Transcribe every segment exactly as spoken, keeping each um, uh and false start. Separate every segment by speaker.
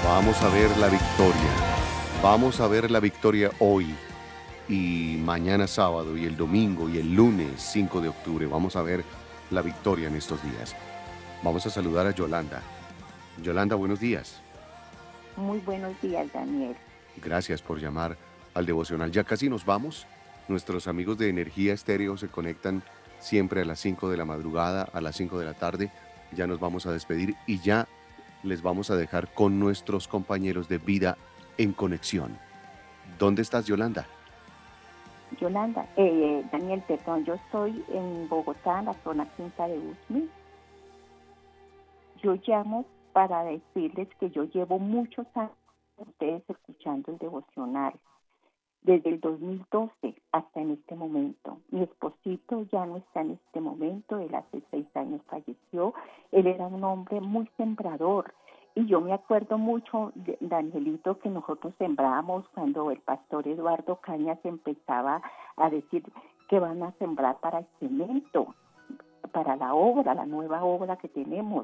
Speaker 1: Vamos a ver la victoria. Vamos a ver la victoria hoy y mañana sábado y el domingo y el lunes cinco de octubre. Vamos a ver la victoria en estos días. Vamos a saludar a Yolanda. Yolanda, buenos días.
Speaker 2: Muy buenos días, Daniel.
Speaker 1: Gracias por llamar al devocional. Ya casi nos vamos. Nuestros amigos de Energía Estéreo se conectan siempre a las cinco de la madrugada, a las cinco de la tarde. Ya nos vamos a despedir y ya les vamos a dejar con nuestros compañeros de Vida en Conexión. ¿Dónde estás, Yolanda?
Speaker 2: Yolanda, eh, Daniel, perdón, yo estoy en Bogotá, en la zona quinta de Usme. Yo llamo para decirles que yo llevo muchos años con ustedes escuchando el devocional, desde el dos mil doce hasta en este momento. Mi esposito ya no está en este momento, él hace seis años falleció. Él era un hombre muy sembrador. Y yo me acuerdo mucho, de, Danielito, que nosotros sembrábamos cuando el pastor Eduardo Cañas empezaba a decir que van a sembrar para el cemento, para la obra, la nueva obra que tenemos.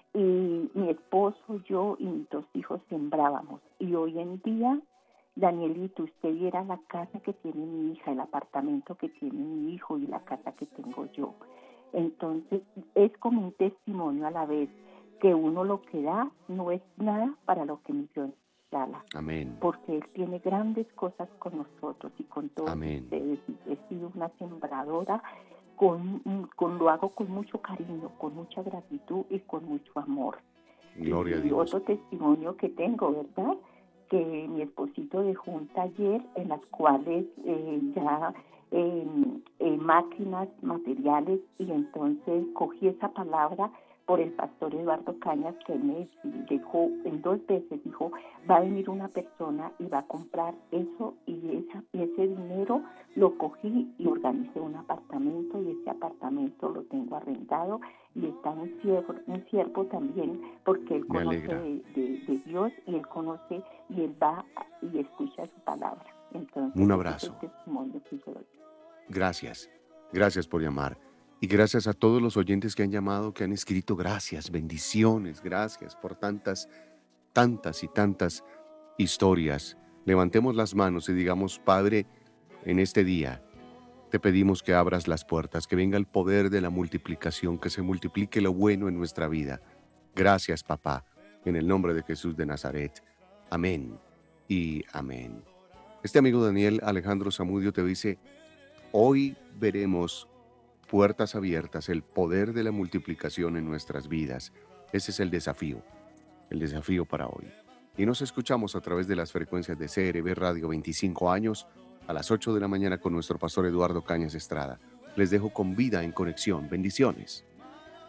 Speaker 2: Y mi esposo, yo y mis dos hijos sembrábamos. Y hoy en día, Danielito, usted viera la casa que tiene mi hija, el apartamento que tiene mi hijo y la casa que tengo yo. Entonces, es como un testimonio a la vez, que uno lo que da no es nada para lo que millones regala.
Speaker 1: Amén.
Speaker 2: Porque Él tiene grandes cosas con nosotros y con todos
Speaker 1: Amén.
Speaker 2: ustedes. Y he sido una sembradora, con, con, lo hago con mucho cariño, con mucha gratitud y con mucho amor.
Speaker 1: Gloria
Speaker 2: y,
Speaker 1: a
Speaker 2: y
Speaker 1: Dios.
Speaker 2: otro testimonio que tengo, ¿verdad? Que mi esposito dejó un taller en las cuales eh, ya eh, eh, máquinas, materiales, y entonces cogí esa palabra por el pastor Eduardo Cañas, que me dejó en dos veces, dijo, va a venir una persona y va a comprar eso, y, esa, y ese dinero lo cogí y organicé un apartamento, y ese apartamento lo tengo arrendado, y está un siervo, un siervo también, porque él
Speaker 1: Me
Speaker 2: conoce
Speaker 1: alegra.
Speaker 2: de, de, de Dios, y él conoce, y él va y escucha su palabra. Entonces
Speaker 1: Un
Speaker 2: ese es el
Speaker 1: abrazo.
Speaker 2: testimonio que yo doy.
Speaker 1: Gracias. Gracias por llamar. Y gracias a todos los oyentes que han llamado, que han escrito. Gracias, bendiciones. Gracias por tantas, tantas y tantas historias. Levantemos las manos y digamos, Padre, en este día te pedimos que abras las puertas, que venga el poder de la multiplicación, que se multiplique lo bueno en nuestra vida. Gracias, papá, en el nombre de Jesús de Nazaret. Amén y amén. Este amigo Daniel Alejandro Zamudio te dice, hoy veremos puertas abiertas, el poder de la multiplicación en nuestras vidas. Ese es el desafío, el desafío para hoy. Y nos escuchamos a través de las frecuencias de C R B Radio veinticinco años a las ocho de la mañana con nuestro pastor Eduardo Cañas Estrada. Les dejo con Vida en Conexión. Bendiciones.